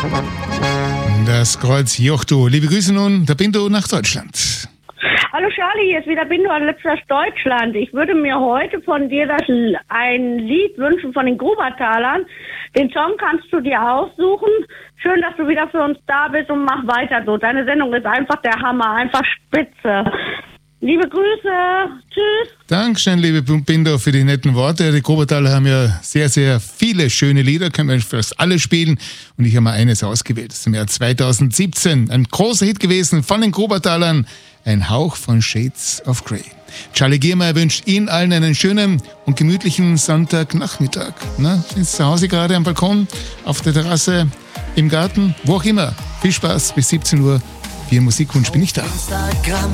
Das Kreuz Jochto. Liebe Grüße nun, der Bindo nach Deutschland. Hallo Charlie, hier ist wieder Bindo an Lipstadt Deutschland. Ich würde mir heute von dir ein Lied wünschen von den Grubertalern. Den Song kannst du dir aussuchen. Schön, dass du wieder für uns da bist und mach weiter so. Deine Sendung ist einfach der Hammer, einfach spitze. Liebe Grüße, tschüss. Dankeschön, liebe Bindo, für die netten Worte. Die Grubertaler haben ja sehr, sehr viele schöne Lieder, können wir fast alle spielen. Und ich habe mal eines ausgewählt. Das ist im Jahr 2017 ein großer Hit gewesen von den Grubertalern. Ein Hauch von Shades of Grey. Charlie Giermeier wünscht Ihnen allen einen schönen und gemütlichen Sonntagnachmittag. Sind Sie zu Hause gerade am Balkon, auf der Terrasse, im Garten, wo auch immer. Viel Spaß bis 17 Uhr. Für Ihren Musikwunsch bin ich da.